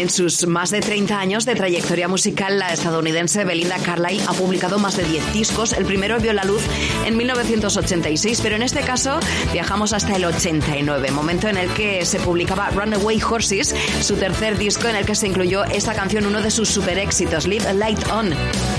En sus más de 30 años de trayectoria musical, la estadounidense Belinda Carlisle ha publicado más de 10 discos. El primero vio la luz en 1986, pero en este caso viajamos hasta el 89, momento en el que se publicaba Runaway Horses, su tercer disco en el que se incluyó esta canción, uno de sus super éxitos, Leave a Light On.